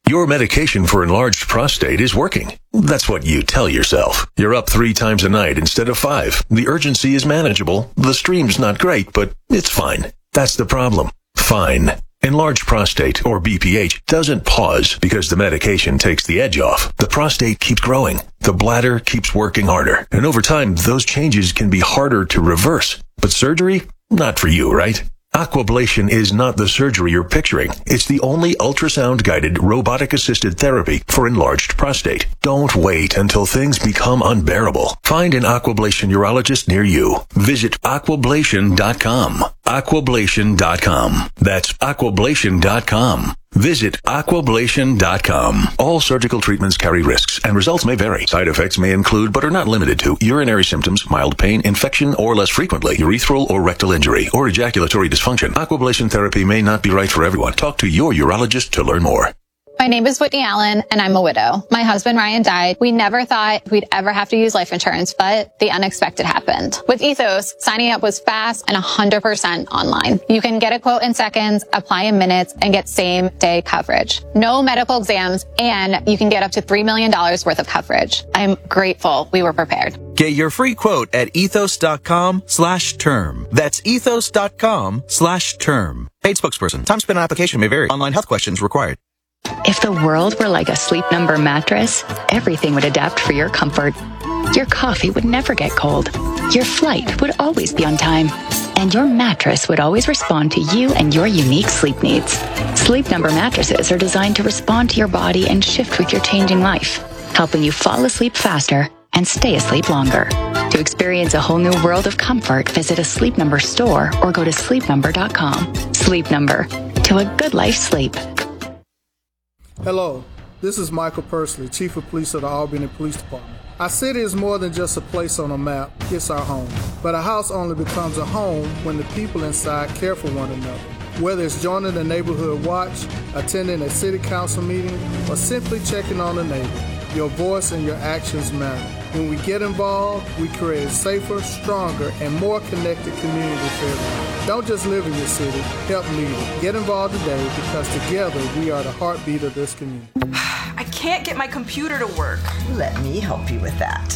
Your medication for enlarged prostate is working. That's what you tell yourself. You're up 3 times a night instead of 5. The urgency is manageable. The stream's not great, but it's fine. That's the problem. Fine. Enlarged prostate, or BPH, doesn't pause because the medication takes the edge off. The prostate keeps growing. The bladder keeps working harder. And over time, those changes can be harder to reverse. But surgery? Not for you, right? Aquablation is not the surgery you're picturing. It's the only ultrasound-guided, robotic-assisted therapy for enlarged prostate. Don't wait until things become unbearable. Find an Aquablation urologist near you. Visit aquablation.com. Aquablation.com. That's aquablation.com. Visit aquablation.com. All surgical treatments carry risks, and results may vary. Side effects may include, but are not limited to, urinary symptoms, mild pain, infection, or less frequently, urethral or rectal injury, or ejaculatory dysfunction. Aquablation therapy may not be right for everyone. Talk to your urologist to learn more. My name is Whitney Allen, and I'm a widow. My husband, Ryan, died. We never thought we'd ever have to use life insurance, but the unexpected happened. With Ethos, signing up was fast and 100% online. You can get a quote in seconds, apply in minutes, and get same-day coverage. No medical exams, and you can get up to $3 million worth of coverage. I'm grateful we were prepared. Get your free quote at ethos.com/term. That's ethos.com/term. Paid spokesperson. Time spent on application may vary. Online health questions required. If the world were like a Sleep Number mattress, everything would adapt for your comfort. Your coffee would never get cold. Your flight would always be on time. And your mattress would always respond to you and your unique sleep needs. Sleep Number mattresses are designed to respond to your body and shift with your changing life, helping you fall asleep faster and stay asleep longer. To experience a whole new world of comfort, visit a Sleep Number store or go to sleepnumber.com. Sleep Number. To a good life sleep. Hello, this is Michael Pursley, Chief of Police of the Albany Police Department. Our city is more than just a place on a map, it's our home. But a house only becomes a home when the people inside care for one another. Whether it's joining the neighborhood watch, attending a city council meeting, or simply checking on a neighbor, your voice and your actions matter. When we get involved, we create a safer, stronger, and more connected community for everyone. Don't just live in your city, help lead it. Get involved today because together we are the heartbeat of this community. I can't get my computer to work. Let me help you with that.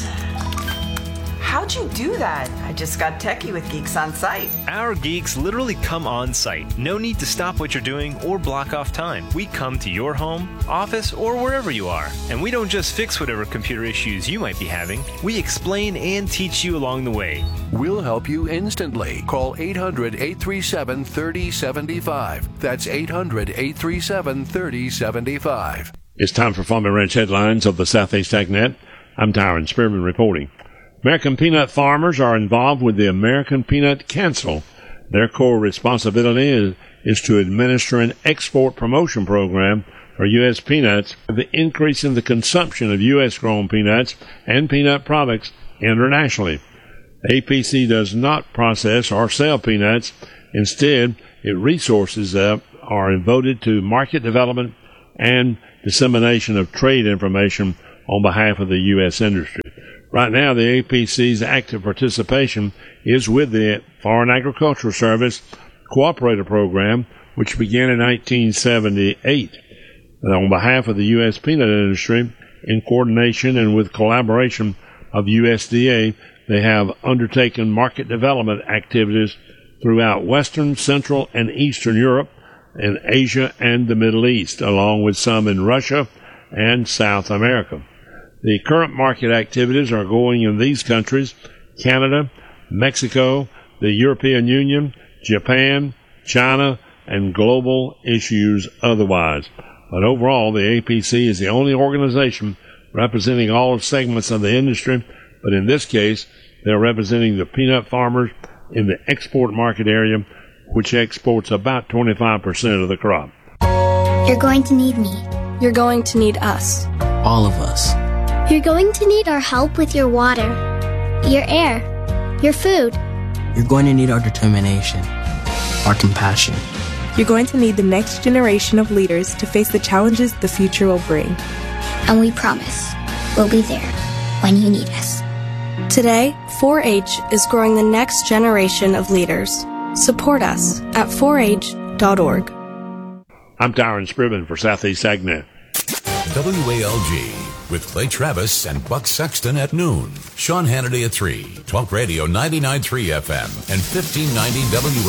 How'd you do that? I just got techie with Geeks on Site. Our geeks literally come on site. No need to stop what you're doing or block off time. We come to your home, office, or wherever you are. And we don't just fix whatever computer issues you might be having. We explain and teach you along the way. We'll help you instantly. Call 800-837-3075. That's 800-837-3075. It's time for Farm and Ranch headlines of the Southeast AgNet. I'm Tyron Spearman reporting. American peanut farmers are involved with the American Peanut Council. Their core responsibility is to administer an export promotion program for U.S. peanuts, with the increase in the consumption of U.S.-grown peanuts and peanut products internationally. APC does not process or sell peanuts. Instead, its resources are devoted to market development and dissemination of trade information on behalf of the U.S. industry. Right now, the APC's active participation is with the Foreign Agricultural Service Cooperator Program, which began in 1978. And on behalf of the U.S. peanut industry, in coordination and with collaboration of USDA, they have undertaken market development activities throughout Western, Central, and Eastern Europe, and Asia and the Middle East, along with some in Russia and South America. The current market activities are going in these countries: Canada, Mexico, the European Union, Japan, China, and global issues otherwise. But overall, the APC is the only organization representing all segments of the industry, but in this case, they're representing the peanut farmers in the export market area, which exports about 25% of the crop. You're going to need me. You're going to need us. All of us. You're going to need our help with your water, your air, your food. You're going to need our determination, our compassion. You're going to need the next generation of leaders to face the challenges the future will bring. And we promise we'll be there when you need us. Today, 4-H is growing the next generation of leaders. Support us at 4h.org. I'm Tyron Spearman for Southeast AgNet. WALG with Clay Travis and Buck Sexton at noon. Sean Hannity at 3. Talk Radio 99.3 FM and 1590 WALG.